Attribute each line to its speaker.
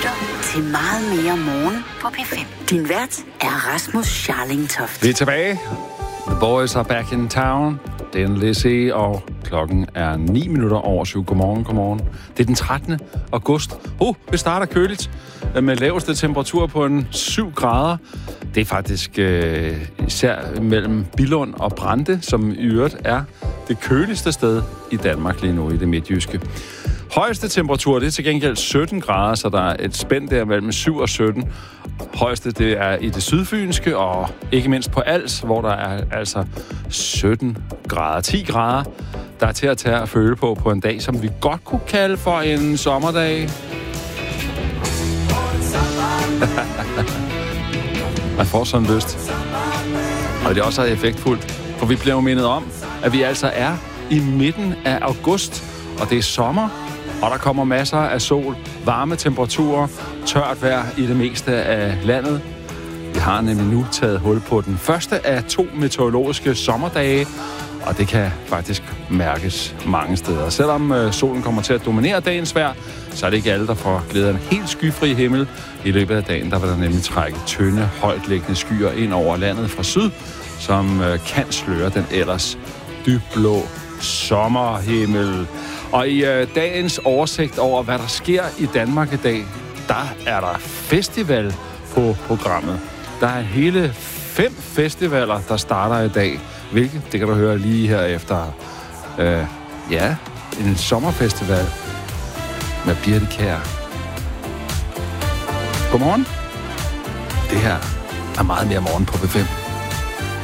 Speaker 1: lytter til Meget mere morgen på P5. Din vært er Rasmus Scharlingtoft.
Speaker 2: Vi er tilbage. The boys are back in town. Det er en Lizzie, og klokken er 9 minutter over 7. Godmorgen. Det er den 13. august. Vi starter køligt med laveste temperatur på en 7 grader. Det er faktisk især mellem Billund og Brande, som i øvrigt er det køligste sted i Danmark lige nu i det midtjyske. Højeste temperatur, det er til gengæld 17 grader, så der er et spænd der mellem 7 og 17. Højeste, det er i det sydfynske, og ikke mindst på Als, hvor der er altså 17 grader. 10 grader, der er til at tage at føle på en dag, som vi godt kunne kalde for en sommerdag. Man får sådan lyst. Og det er også effektfuldt, for vi bliver jo mindet om, at vi altså er i midten af august, og det er sommer, og der kommer masser af sol, varme temperaturer, tørt vejr i det meste af landet. Vi har nemlig nu taget hul på den første af 2 meteorologiske sommerdage, og det kan faktisk mærkes mange steder. Selvom solen kommer til at dominere dagens vejr, så er det ikke alle, der får glæde af en helt skyfri himmel. I løbet af dagen, der vil der nemlig trække tynde, højtliggende skyer ind over landet fra syd, som kan sløre den ellers dybblå sommerhimmel. Og i dagens oversigt over, hvad der sker i Danmark i dag, der er der festival på programmet. Der er hele 5 festivaler, der starter i dag. Hvilket, det kan du høre lige her efter. En sommerfestival med Birte Kjær. Godmorgen. Det her er meget mere morgen på P5.